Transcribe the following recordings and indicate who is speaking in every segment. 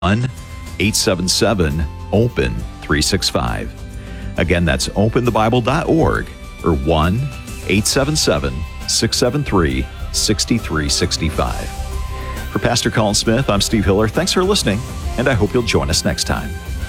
Speaker 1: 1-877-OPEN-365. Again, that's openthebible.org or 1-877-673-6365. For Pastor Colin Smith, I'm Steve Hiller. Thanks for listening, and I hope you'll join us next time.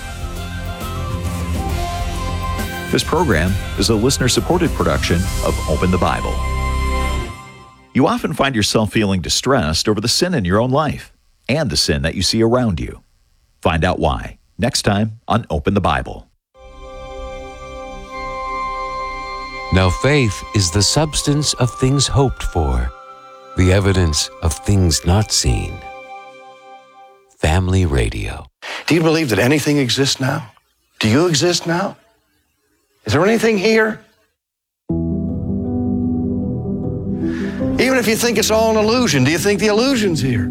Speaker 1: This program is a listener-supported production of Open the Bible. You often find yourself feeling distressed over the sin in your own life and the sin that you see around you. Find out why next time on Open the Bible.
Speaker 2: Now faith is the substance of things hoped for, the evidence of things not seen. Family Radio.
Speaker 3: Do you believe that anything exists now? Do you exist now? Is there anything here? Even if you think it's all an illusion, do you think the illusion's here?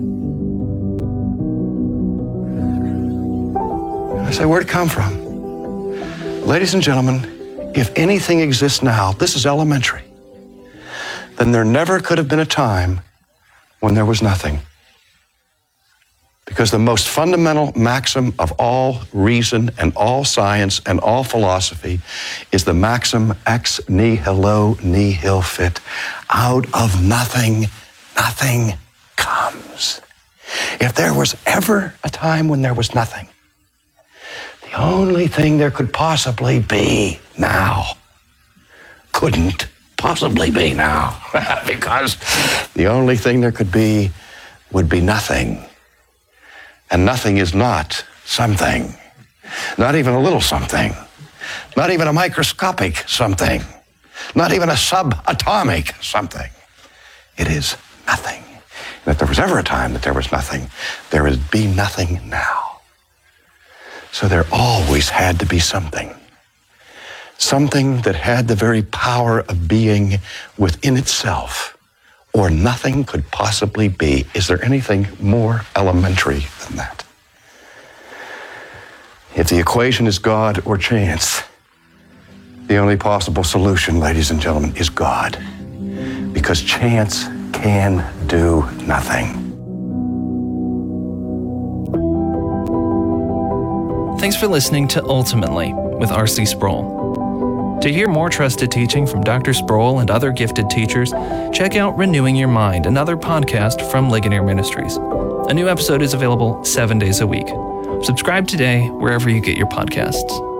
Speaker 3: I say, where'd it come from? Ladies and gentlemen, if anything exists now, this is elementary, then there never could have been a time when there was nothing. Because the most fundamental maxim of all reason and all science and all philosophy is the maxim ex nihilo nihil fit. Out of nothing, nothing comes. If there was ever a time when there was nothing, the only thing there could possibly be now couldn't possibly be now. Because the only thing there could be would be nothing. And nothing is not something. Not even a little something. Not even a microscopic something. Not even a subatomic something. It is nothing. And if there was ever a time that there was nothing, there would be nothing now. So there always had to be something. Something that had the very power of being within itself, or nothing could possibly be. Is there anything more elementary than that? If the equation is God or chance, the only possible solution, ladies and gentlemen, is God. Because chance can do nothing.
Speaker 4: Thanks for listening to Ultimately with R.C. Sproul. To hear more trusted teaching from Dr. Sproul and other gifted teachers, check out Renewing Your Mind, another podcast from Ligonier Ministries. A new episode is available 7 days a week. Subscribe today wherever you get your podcasts.